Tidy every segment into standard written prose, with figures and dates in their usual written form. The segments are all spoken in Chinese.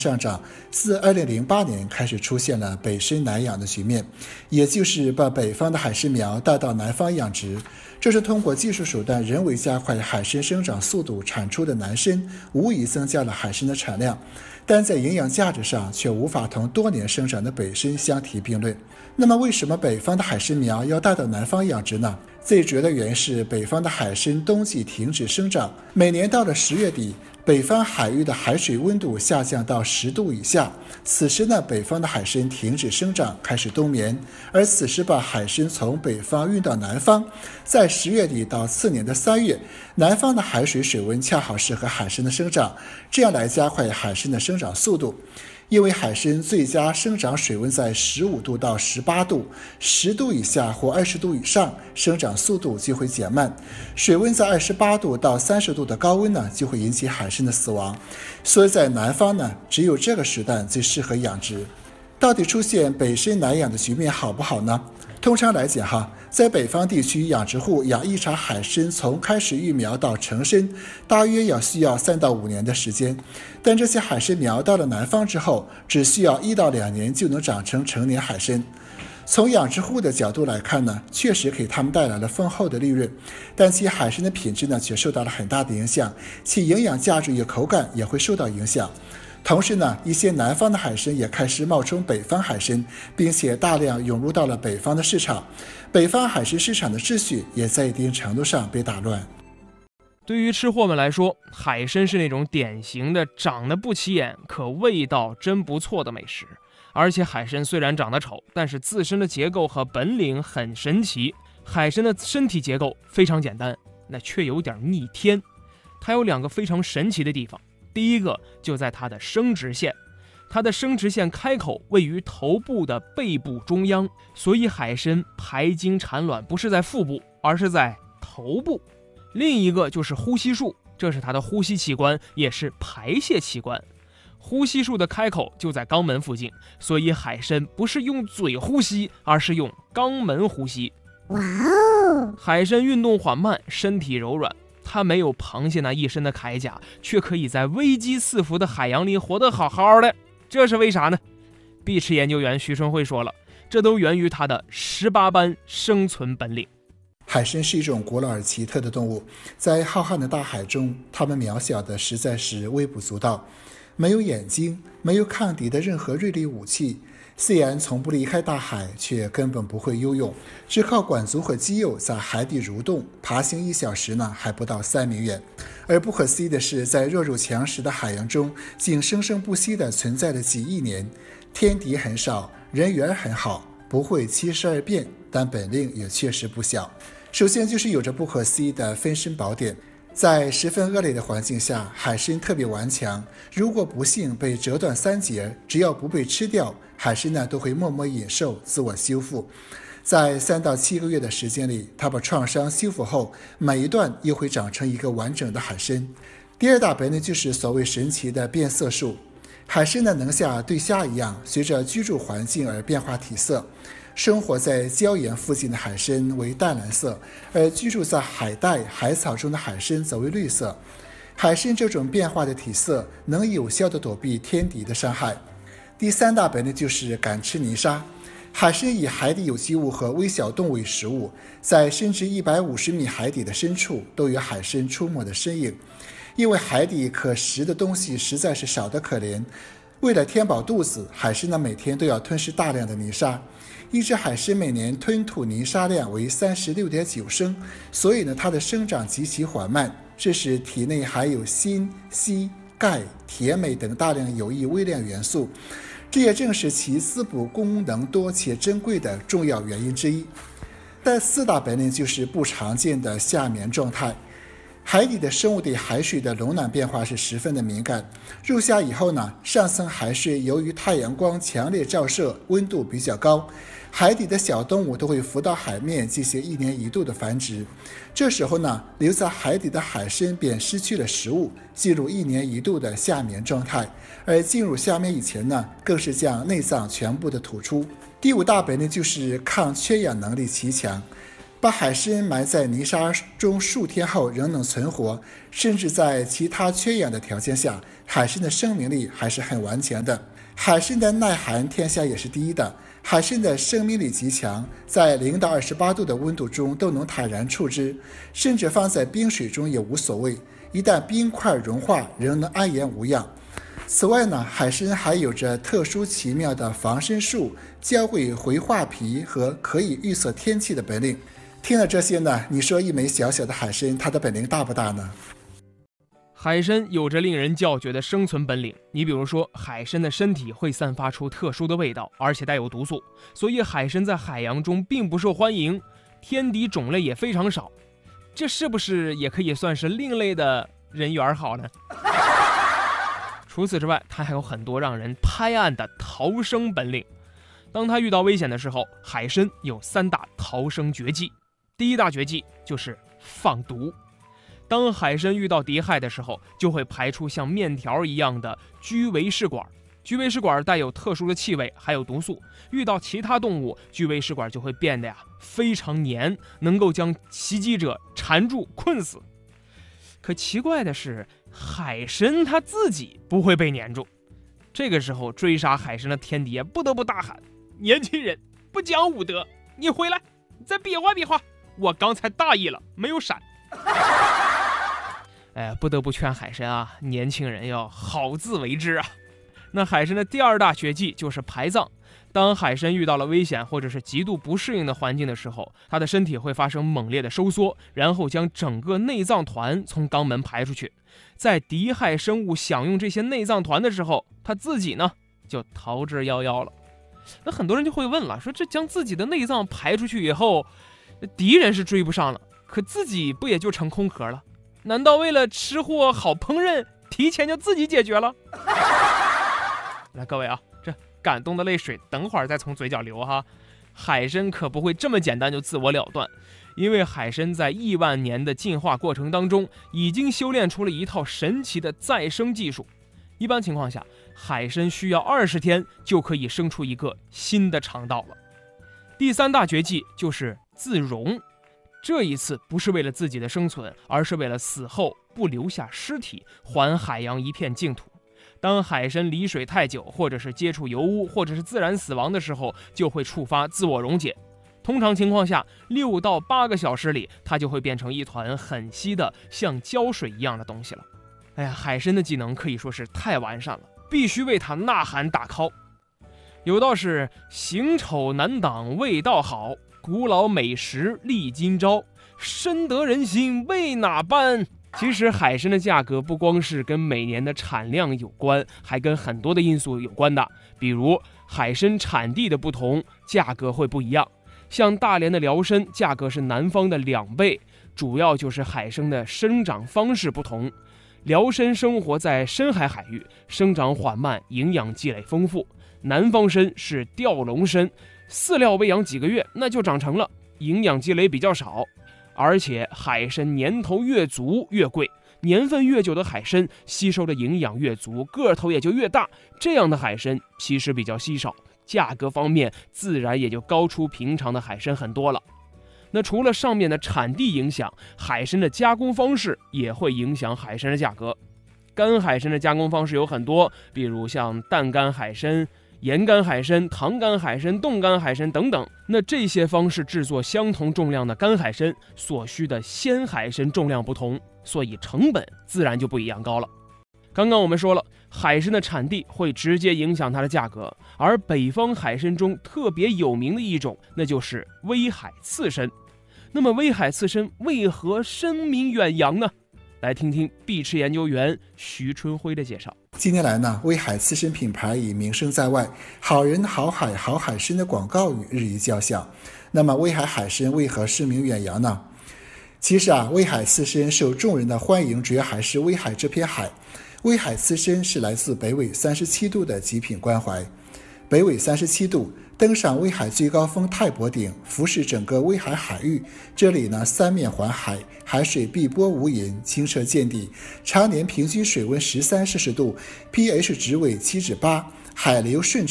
上涨，自2008年开始出现了北深南养的局面，也就是把北方的海参苗带到南方养殖。这是通过技术手段人为加快海参生长速度产出的南参，无疑增加了海参的产量，但在营养价值上却无法同多年生长的北参相提并论。那么为什么北方的海参苗要带到南方养殖呢？最主要的原因是北方的海参冬季停止生长，每年到了10月底，北方海域的海水温度下降到10度以下，此时呢，北方的海参停止生长，开始冬眠，而此时把海参从北方运到南方，在10月底到次年的3月，南方的海水水温恰好适合海参的生长，这样来加快海参的生长速度。因为海参最佳生长水温在15度到18度，10度以下或20度以上，生长速度就会减慢。水温在28度到30度的高温呢，就会引起海参的死亡。所以在南方呢，只有这个时段最适合养殖。到底出现北深南养的局面好不好呢？通常来讲在北方地区，养殖户养一场海参从开始育苗到成参，大约需要3到5年的时间。但这些海参苗到了南方之后，只需要1到2年就能长成成年海参。从养殖户的角度来看呢，确实给他们带来了丰厚的利润，但其海参的品质呢，却受到了很大的影响，其营养价值与口感也会受到影响。同时呢，一些南方的海参也开始冒充北方海参，并且大量涌入到了北方的市场，北方海参市场的秩序也在一定程度上被打乱。 对于吃货们来说，海参是那种典型的长得不起眼，可味道真不错的美食。而且海参虽然长得丑，但是自身的结构和本领很神奇。海参的身体结构非常简单，那却有点逆天。它有2个非常神奇的地方。第一个就在它的生殖腺，它的生殖腺开口位于头部的背部中央，所以海参排精产卵不是在腹部，而是在头部。另一个就是呼吸术，这是它的呼吸器官，也是排泄器官。呼吸术的开口就在肛门附近，所以海参不是用嘴呼吸，而是用肛门呼吸。 哇哦！ 海参运动缓慢，身体柔软，它没有螃蟹那一身的铠甲，却可以在危机四伏的海洋里活得好好的，这是为啥呢？碧池研究员徐春慧说了，这都源于它的18般生存本领。 海参是一种古老而奇特的动物，在浩瀚的大海中，它们渺小的实在是微不足道，没有眼睛，没有抗敌的任何锐利武器，虽然从不离开大海，却根本不会游泳，只靠管足和肌肉在海底蠕动，爬行1小时呢还不到3米远。而不可思议的是，在弱肉强食的海洋中，竟生生不息地存在了几亿年。天敌很少，人缘很好，不会七十二变，但本领也确实不小。首先就是有着不可思议的分身宝典。在十分恶劣的环境下，海参特别顽强，如果不幸被折断3节，只要不被吃掉，海参呢都会默默忍受，自我修复。在3到7个月的时间里，它把创伤修复后，每一段又会长成一个完整的海参。第2大本领就是所谓神奇的变色术。海参呢能像对虾一样，随着居住环境而变化体色。生活在礁岩附近的海参为淡蓝色，而居住在海带、海草中的海参则为绿色。海参这种变化的体色能有效地躲避天敌的伤害。第3大本领就是敢吃泥沙。海参以海底有机物和微小动物为食物，在深至150米海底的深处都有海参出没的身影。因为海底可食的东西实在是少得可怜，为了填饱肚子，海参呢每天都要吞噬大量的泥沙。一只海参每年吞吐泥沙量为36.9升，所以呢它的生长极其缓慢，这使体内含有锌、硒、钙、铁、镁等大量有益微量元素，这也正是其滋补功能多且珍贵的重要原因之一。第4大本领就是不常见的夏眠状态。海底的生物对海水的冷暖变化是十分的敏感。入夏以后呢，上层海水由于太阳光强烈照射，温度比较高，海底的小动物都会浮到海面进行1年1度的繁殖。这时候呢，留在海底的海参便失去了食物，进入1年1度的夏眠状态。而进入夏眠以前呢，更是将内脏全部的吐出。第5大本领就是抗缺氧能力极强。 把海参埋在泥沙中数天后仍能存活，甚至在其他缺氧的条件下，海参的生命力还是很顽强的。海参的耐寒天下也是第一的，海参的生命力极强，在0到28度的温度中都能坦然处之，甚至放在冰水中也无所谓，一旦冰块融化仍能安然无恙。此外呢，海参还有着特殊奇妙的防身术、教会回化皮和可以预测天气的本领。听了这些呢，你说一枚小小的海参，它的本领大不大呢？ 海参有着令人叫绝的生存本领。你比如说，海参的身体会散发出特殊的味道，而且带有毒素，所以海参在海洋中并不受欢迎，天敌种类也非常少。这是不是也可以算是另类的人缘好呢？除此之外，它还有很多让人拍案的逃生本领。当它遇到危险的时候，海参有3大逃生绝技。第一大绝技就是放毒。当海参遇到敌害的时候，就会排出像面条一样的居维试管。居维试管带有特殊的气味，还有毒素，遇到其他动物，居维试管就会变得非常黏，能够将袭击者缠住困死。可奇怪的是，海参它自己不会被黏住。这个时候追杀海参的天敌不得不大喊：年轻人，不讲武德，你回来再比划比划，我刚才大意了，没有闪。不得不劝海参啊，年轻人要好自为之啊。那海参的第2大绝技就是排藏。当海参遇到了危险或者是极度不适应的环境的时候，它的身体会发生猛烈的收缩，然后将整个内脏团从肛门排出去。在敌害生物享用这些内脏团的时候，它自己呢就逃之夭夭了。那很多人就会问了，说这将自己的内脏排出去以后，敌人是追不上了，可自己不也就成空壳了？难道为了吃货好烹饪，提前就自己解决了？来，各位啊，这感动的泪水等会儿再从嘴角流哈。海参可不会这么简单就自我了断，因为海参在亿万年的进化过程当中，已经修炼出了一套神奇的再生技术。一般情况下，海参需要20天就可以生出一个新的肠道了。第3大绝技就是自溶。这一次不是为了自己的生存，而是为了死后不留下尸体，还海洋一片净土。当海参离水太久，或者是接触油污，或者是自然死亡的时候，就会触发自我溶解。通常情况下，6到8个小时里，它就会变成一团很稀的像胶水一样的东西了。海参的技能可以说是太完善了，必须为它呐喊打 call。有道是行丑难挡味道好，古老美食历今朝，深得人心为哪般？其实海参的价格不光是跟每年的产量有关，还跟很多的因素有关的，比如海参产地的不同，价格会不一样。像大连的辽参价格是南方的2倍，主要就是海参的生长方式不同。辽参生活在深海海域，生长缓慢，营养积累丰富。南方参是吊龙参，饲料喂养几个月那就长成了，营养积累比较少。而且海参年头越足越贵，年份越久的海参吸收的营养越足，个头也就越大，这样的海参其实比较稀少，价格方面自然也就高出平常的海参很多了。那除了上面的产地影响，海参的加工方式也会影响海参的价格。干海参的加工方式有很多，比如像淡干海参、盐干海参、糖干海参、冻干海参等等。那这些方式制作相同重量的干海参，所需的鲜海参重量不同，所以成本自然就不一样高了。刚刚我们说了，海参的产地会直接影响它的价格，而北方海参中特别有名的一种，那就是威海刺参。那么威海刺参为何声名远扬呢？来听听碧池研究员徐春辉的介绍。 近年来呢，威海刺参品牌已名声在外，好人好海好海参的广告语日益叫响。那么威海海参为何声名远扬呢？其实威海刺参受众人的欢迎，主要还是威海这片海。威海刺参是来自北纬37度的极品关怀。北纬37度，登上威海最高峰太伯顶，俯视整个威海海域。这里呢，三面环海，海水碧波无垠，清澈见底，常年平均水温13摄氏度，pH 值为7至8，海流顺畅，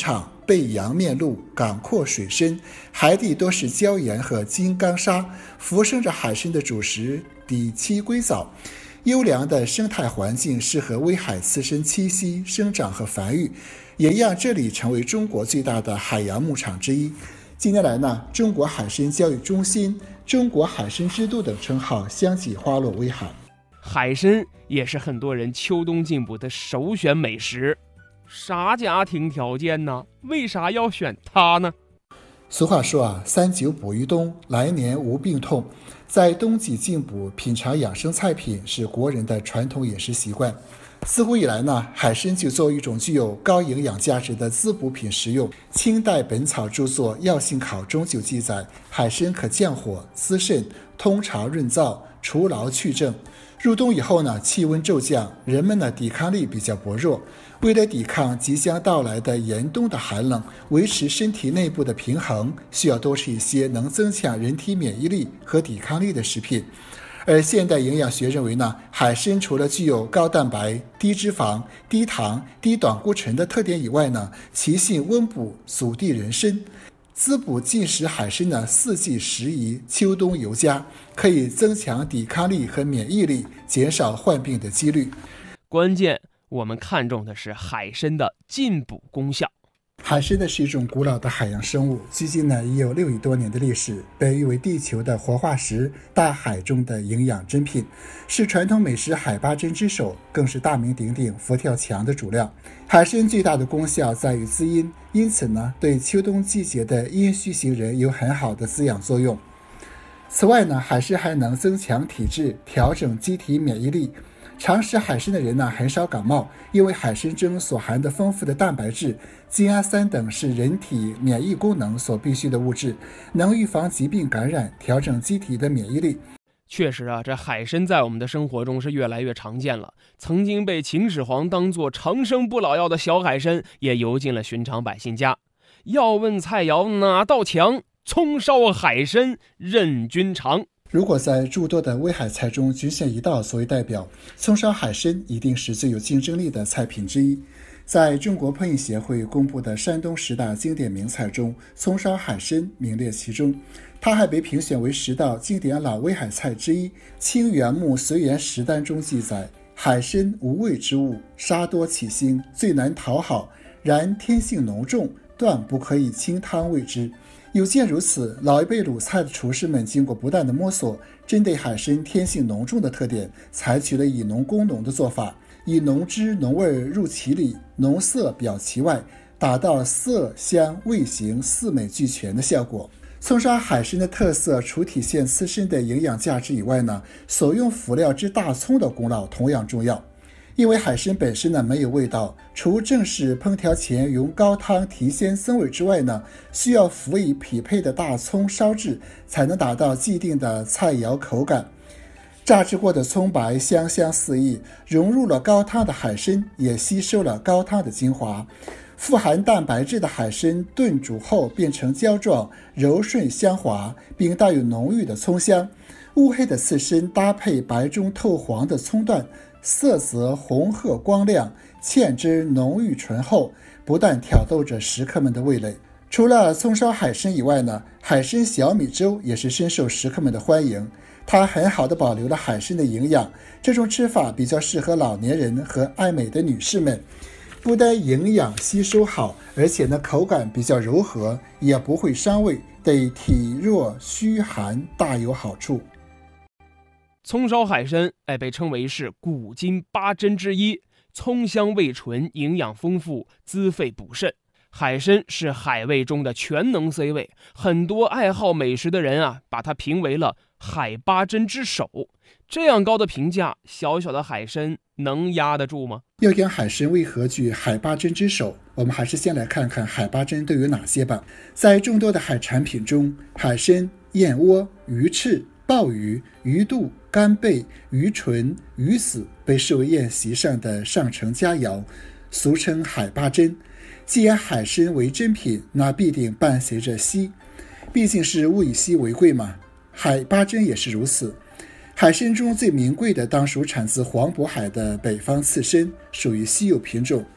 背阳面陆，港阔水深，海底多是礁岩和金刚砂，浮生着海参的主食底栖龟藻。优良的生态环境适合威海刺参栖息、生长和繁育，也让这里成为中国最大的海洋牧场之一。近年来呢，中国海参教育中心、中国海参之都等称号相继花落威海。 海参也是很多人秋冬进补的首选美食。啥家庭条件呢？为啥要选它呢？ 俗话说啊，3九补于冬，来年无病痛。在冬季进补、品尝养生菜品是国人的传统饮食习惯。自古以来呢，海参就作为一种具有高营养价值的滋补品食用。清代本草著作《药性考》中就记载，海参可降火、滋肾、通肠润燥、除劳去症。入冬以后呢，气温骤降，人们的抵抗力比较薄弱。为了抵抗即将到来的严冬的寒冷，维持身体内部的平衡，需要多吃一些能增强人体免疫力和抵抗力的食品。而现代营养学认为呢，海参除了具有高蛋白、低脂肪、低糖、低胆固醇的特点以外呢，其性温补，阻地人参。滋补进食海参呢，四季适宜，秋冬尤佳，可以增强抵抗力和免疫力，减少患病的几率。 关键我们看重的是海参的进补功效。 海参呢是一种古老的海洋生物，距今呢已有6亿多年的历史，被誉为地球的活化石，大海中的营养珍品，是传统美食海八珍之首，更是大名鼎鼎佛跳墙的主料。海参最大的功效在于滋阴，因此呢，对秋冬季节的阴虚型人有很好的滋养作用。此外呢，海参还能增强体质，调整机体免疫力。常食海参的人呢，很少感冒，因为海参中所含的丰富的蛋白质、精氨酸等是人体免疫功能所必需的物质，能预防疾病感染，调整机体的免疫力。 确实啊，这海参在我们的生活中是越来越常见了。曾经被秦始皇当作长生不老药的小海参，也游进了寻常百姓家。要问菜肴哪道强？葱烧海参任君尝。 如果在诸多的威海菜中仅选一道作为代表，葱烧海参一定是最有竞争力的菜品之一。在中国烹饪协会公布的山东10大经典名菜中，葱烧海参名列其中。它还被评选为10道经典老威海菜之一。清原木随园食单中记载，海参无味之物，杀多起腥，最难讨好，然天性浓重，断不可以清汤味之。有见如此，老一辈鲁菜的厨师们经过不断的摸索，针对海参天性浓重的特点，采取了以浓攻浓的做法，以浓汁浓味入其里，浓色表其外，达到色香味形4美俱全的效果。葱烧海参的特色除体现刺身的营养价值以外呢，所用辅料之大葱的功劳同样重要。因为海参本身呢没有味道，除正式烹调前用高汤提鲜增味之外呢，需要辅以匹配的大葱烧制，才能达到既定的菜肴口感。榨制过的葱白香香四溢，融入了高汤的海参也吸收了高汤的精华。富含蛋白质的海参炖煮后变成胶状，柔顺香滑，并带有浓郁的葱香。乌黑的刺身搭配白中透黄的葱段，色泽红褐光亮，芡汁浓郁醇厚，不但挑逗着食客们的味蕾。除了葱烧海参以外呢，海参小米粥也是深受食客们的欢迎。它很好的保留了海参的营养，这种吃法比较适合老年人和爱美的女士们，不但营养吸收好，而且呢口感比较柔和，也不会伤胃，对体弱虚寒大有好处。 葱烧海参被称为是古今8珍之一，葱香味醇，营养丰富，滋肺补肾。海参是海味中的全能 C 位，很多爱好美食的人啊，把它评为了海8珍之首。这样高的评价，小小的海参能压得住吗？ 要讲海参为何居海8珍之首，我们还是先来看看海8珍都有哪些吧。在众多的海产品中，海参、燕窝、鱼翅、鲍鱼、鱼肚、干贝、鱼唇、鱼子被视为宴席上的上乘佳肴，俗称海8珍。既然海参为珍品，那必定伴随着稀，毕竟是物以稀为贵嘛。海8珍也是如此。海参中最名贵的当属产自黄渤海的北方刺参，属于稀有品种。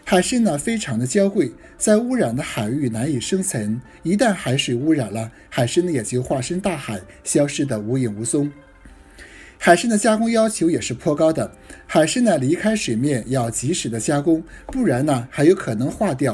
海参呢非常的娇贵，在污染的海域难以生存，一旦海水污染了，海参呢也就化身大海，消失得无影无踪。海参的加工要求也是颇高的，海参呢离开水面要及时的加工，不然呢还有可能化掉